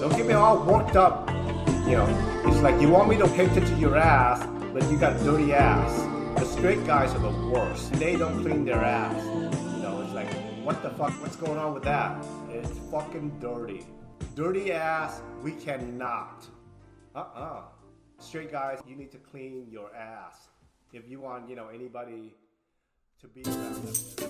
Don't get me all worked up. You know, it's like you want me to paint it to your ass, but you got dirty ass. The straight guys are the worst. They don't clean their ass. You know, it's like, what the fuck? What's going on with that? It's fucking dirty. Dirty ass, we cannot. Straight guys, you need to clean your ass if you want, you know, anybody to be around them.